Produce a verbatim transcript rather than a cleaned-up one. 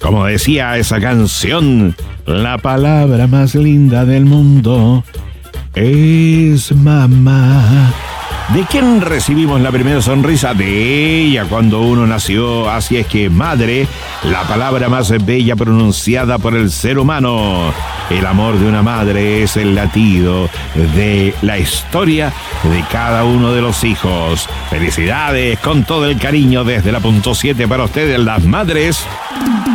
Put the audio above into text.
Como decía esa canción, la palabra más linda del mundo es mamá. ¿De quién recibimos la primera sonrisa? De ella cuando uno nació. Así es que madre, la palabra más bella pronunciada por el ser humano. El amor de una madre es el latido de la historia de cada uno de los hijos. Felicidades con todo el cariño desde la punto siete para ustedes, las madres.